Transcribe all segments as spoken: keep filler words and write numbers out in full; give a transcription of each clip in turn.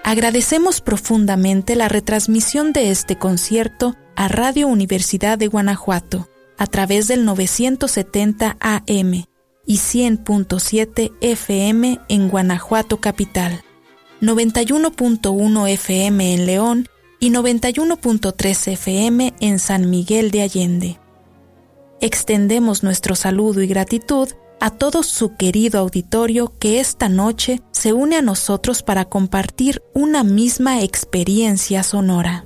Agradecemos profundamente la retransmisión de este concierto a Radio Universidad de Guanajuato a través del novecientos setenta A M y cien punto siete F M en Guanajuato Capital, noventa y uno punto uno F M en León y noventa y uno punto tres F M en San Miguel de Allende. Extendemos nuestro saludo y gratitud a todo su querido auditorio que esta noche se une a nosotros para compartir una misma experiencia sonora.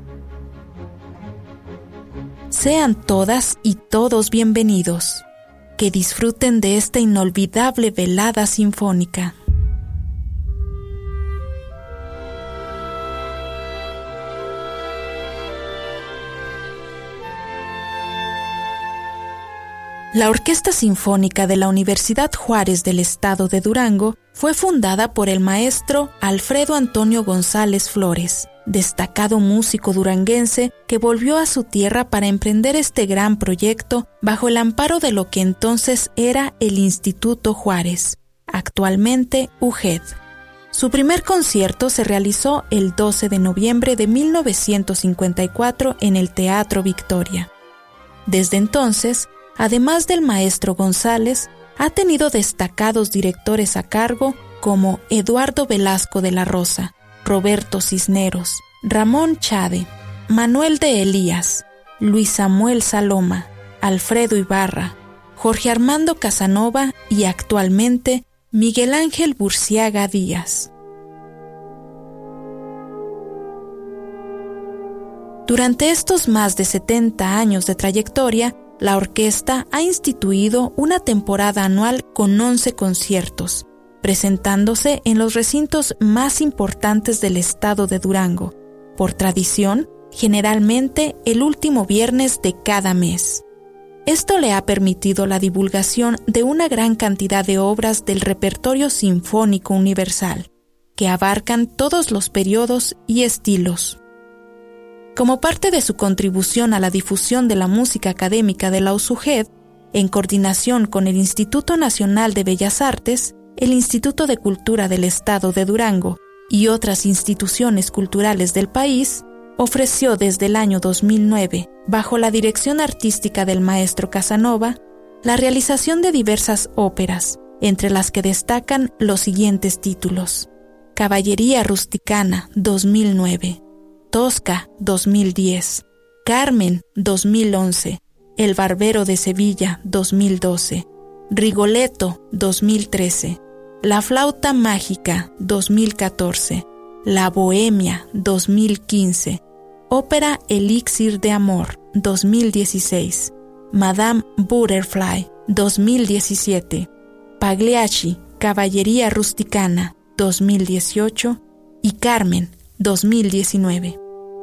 Sean todas y todos bienvenidos. Que disfruten de esta inolvidable velada sinfónica. La Orquesta Sinfónica de la Universidad Juárez del Estado de Durango fue fundada por el maestro Alfredo Antonio González Flores, destacado músico duranguense que volvió a su tierra para emprender este gran proyecto bajo el amparo de lo que entonces era el Instituto Juárez, actualmente U G E D. Su primer concierto se realizó el doce de noviembre de mil novecientos cincuenta y cuatro en el Teatro Victoria. Desde entonces, además del maestro González, ha tenido destacados directores a cargo como Eduardo Velasco de la Rosa, Roberto Cisneros, Ramón Chade, Manuel de Elías, Luis Samuel Saloma, Alfredo Ibarra, Jorge Armando Casanova y actualmente Miguel Ángel Burciaga Díaz. Durante estos más de setenta años de trayectoria, la orquesta ha instituido una temporada anual con once conciertos, presentándose en los recintos más importantes del estado de Durango, por tradición, generalmente el último viernes de cada mes. Esto le ha permitido la divulgación de una gran cantidad de obras del repertorio sinfónico universal, que abarcan todos los periodos y estilos. Como parte de su contribución a la difusión de la música académica de la U S U G E D, en coordinación con el Instituto Nacional de Bellas Artes, el Instituto de Cultura del Estado de Durango y otras instituciones culturales del país, ofreció desde el año dos mil nueve, bajo la dirección artística del maestro Casanova, la realización de diversas óperas, entre las que destacan los siguientes títulos: Caballería Rusticana, dos mil nueve, Tosca, dos mil diez, Carmen, dos mil once, El Barbero de Sevilla, dos mil doce, Rigoletto, dos mil trece, La Flauta Mágica, dos mil catorce, La Bohemia, dos mil quince, Ópera Elixir de Amor, dos mil dieciséis, Madame Butterfly, dos mil diecisiete, Pagliacci, Caballería Rusticana, dos mil dieciocho y Carmen, dos mil diecinueve.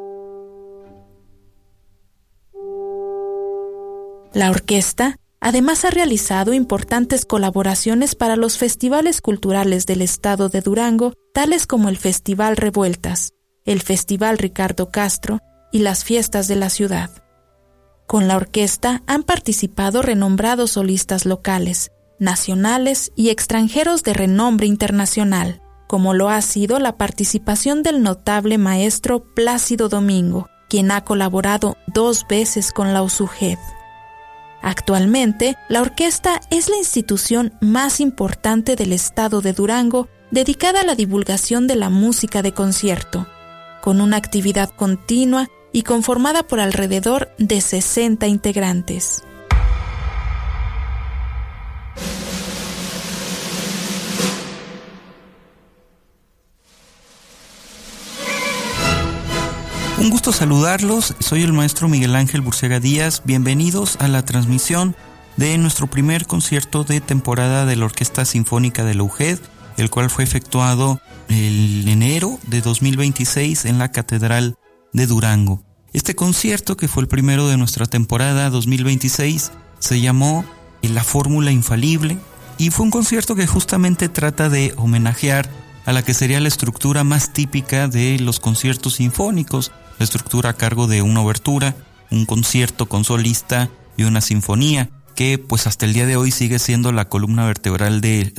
La orquesta además ha realizado importantes colaboraciones para los festivales culturales del estado de Durango, tales como el Festival Revueltas, el Festival Ricardo Castro y las fiestas de la ciudad. Con la orquesta han participado renombrados solistas locales, nacionales y extranjeros de renombre internacional, como lo ha sido la participación del notable maestro Plácido Domingo, quien ha colaborado dos veces con la U S U G E D. Actualmente, la orquesta es la institución más importante del estado de Durango dedicada a la divulgación de la música de concierto, con una actividad continua y conformada por alrededor de sesenta integrantes. Un gusto saludarlos, soy el maestro Miguel Ángel Burciaga Díaz. Bienvenidos a la transmisión de nuestro primer concierto de temporada de la Orquesta Sinfónica de la U G E D, el cual fue efectuado en enero de dos mil veintiséis en la Catedral de Durango. Este concierto, que fue el primero de nuestra temporada dos mil veintiséis, se llamó La Fórmula Infalible y fue un concierto que justamente trata de homenajear a la que sería la estructura más típica de los conciertos sinfónicos, la estructura a cargo de una obertura, un concierto con solista y una sinfonía, que pues hasta el día de hoy sigue siendo la columna vertebral de